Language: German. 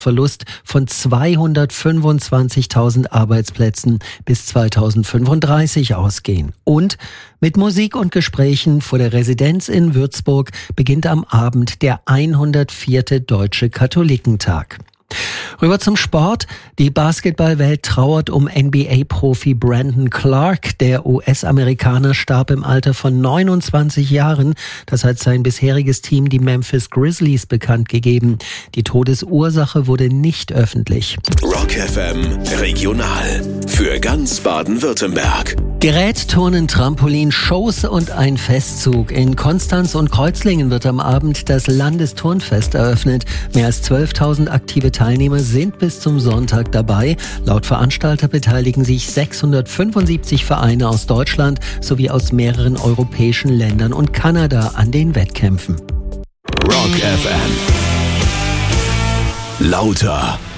Verlust von 225.000 Arbeitsplätzen bis 2035 ausgehen. Und mit Musik und Gesprächen vor der Residenz in Würzburg beginnt am Abend der 104. Deutsche Katholikentag. Rüber zum Sport. Die Basketballwelt trauert um NBA-Profi Brandon Clark. Der US-Amerikaner starb im Alter von 29 Jahren. Das hat sein bisheriges Team, die Memphis Grizzlies, bekannt gegeben. Die Todesursache wurde nicht öffentlich. Rock FM Regional für ganz Baden-Württemberg. Gerät, Turnen, Trampolin, Shows und ein Festzug. In Konstanz und Kreuzlingen wird am Abend das Landesturnfest eröffnet. Mehr als 12.000 aktive Teilnehmer sind bis zum Sonntag dabei. Laut Veranstalter beteiligen sich 675 Vereine aus Deutschland sowie aus mehreren europäischen Ländern und Kanada an den Wettkämpfen. Rock FM. Lauter.